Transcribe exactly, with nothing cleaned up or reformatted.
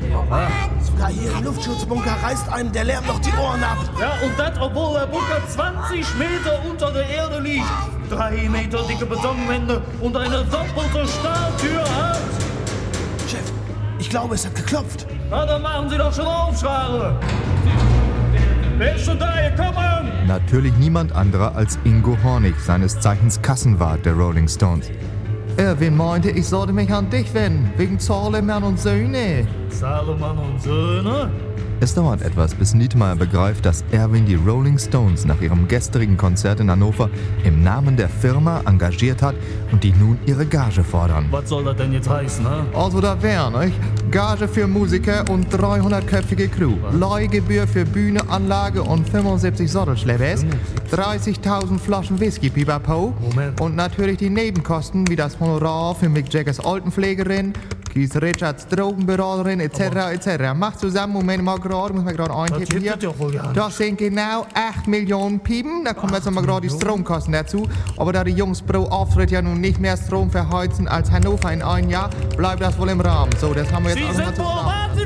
Sogar hier im Luftschutzbunker reißt einem der Lärm noch die Ohren ab. Ja, und das, obwohl der Bunker zwanzig Meter unter der Erde liegt. Drei Meter dicke Betonwände und eine doppelte Stahltür hat. Chef, ich glaube, es hat geklopft. Na, dann machen Sie doch schon auf, Schraube. Wer ist schon da? Hier, komm an! Natürlich niemand anderer als Ingo Hornig, seines Zeichens Kassenwart der Rolling Stones. Erwin meinte, ich sollte mich an dich wenden, wegen Zahlemann und Söhne. Zahlemann und Söhne? Es dauert etwas, bis Nietmeyer begreift, dass Erwin die Rolling Stones nach ihrem gestrigen Konzert in Hannover im Namen der Firma engagiert hat und die nun ihre Gage fordern. Was soll das denn jetzt heißen, ne? Also da wär, nicht? Gage für Musiker und dreihundertköpfige Crew. Leihgebühr für Bühne, Anlage und fünfundsiebzig Sattelschleppers. dreißigtausend Flaschen Whisky, pipapo. Moment. Und natürlich die Nebenkosten, wie das Honorar für Mick Jaggers Altenpflegerin, Keith Richards Drogenberaterin, et cetera et cetera. Mach zusammen, Moment mal gerade, muss man gerade eintippen hier. Das wohl gar nicht. Das sind genau acht Millionen Piepen. Da kommen jetzt noch mal gerade die Stromkosten dazu. Aber da die Jungs pro Auftritt ja nun nicht mehr Strom verheizen als Hannover in einem Jahr, bleibt das wohl im Rahmen. So, das haben wir jetzt Sie alles mal sind wohl zusammen.